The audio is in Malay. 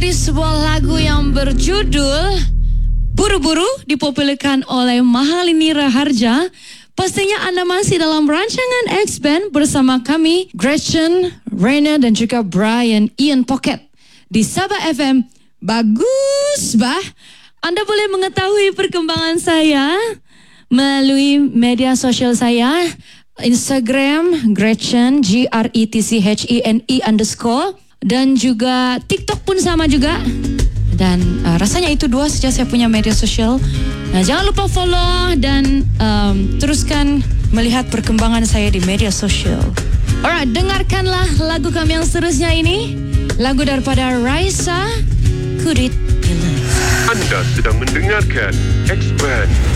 dari sebuah lagu yang berjudul Buru-Buru dipopulerkan oleh Mahalini Raharja. Pastinya anda masih dalam rancangan X-Band bersama kami, Gretchen, Rainer dan juga Brian Ian Pocket di Sabah FM. Bagus bah. Anda boleh mengetahui perkembangan saya melalui media sosial saya, Instagram Gretchen GRETCHENE_ dan juga TikTok pun sama juga. Dan rasanya itu dua saja saya punya media sosial. Jangan lupa follow dan teruskan melihat perkembangan saya di media sosial. Alright, dengarkanlah lagu kami yang seterusnya ini. Lagu daripada Raisa, Could It Be Love. Anda sedang mendengarkan X-Band.